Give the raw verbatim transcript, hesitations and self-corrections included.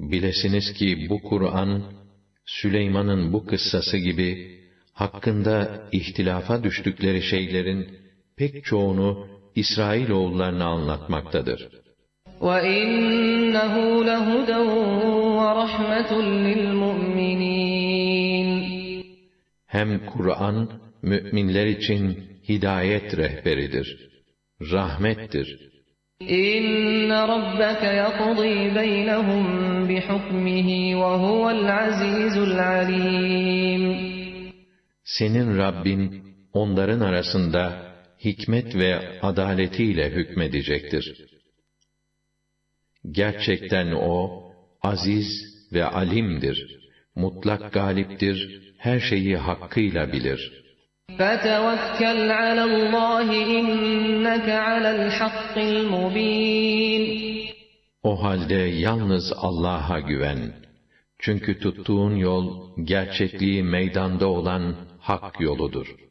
Bilesiniz ki bu Kur'an, Süleyman'ın bu kıssası gibi, hakkında ihtilafa düştükleri şeylerin pek çoğunu İsrailoğullarına anlatmaktadır. وَإِنَّهُ لَهُدًى وَرَحْمَةٌ لِلْمُؤْمِنِينَ Hem Kur'an, müminler için hidayet rehberidir, rahmettir. İnne rabbeke yaqdi beynehum bihukmihi ve huvel azizul alim. Senin Rabbin, onların arasında hikmet ve adaletiyle hükmedecektir. Gerçekten O, aziz ve alimdir, mutlak galiptir, her şeyi hakkıyla bilir. فَتَوَكَّلْ عَلَى اللّٰهِ اِنَّكَ عَلَى الْحَقِّ الْمُب۪ينَ O halde yalnız Allah'a güven. Çünkü tuttuğun yol, gerçekliği meydanda olan hak yoludur.